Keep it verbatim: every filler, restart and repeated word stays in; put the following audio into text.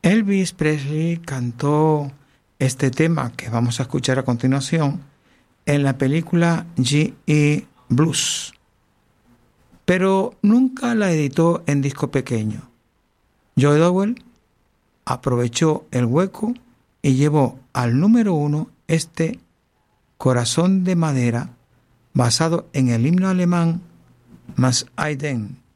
Elvis Presley cantó este tema que vamos a escuchar a continuación en la película G I Blues, pero nunca la editó en disco pequeño. Joe Dowell aprovechó el hueco y llevó al número uno este Corazón de Madera, basado en el himno alemán Mas Eiden.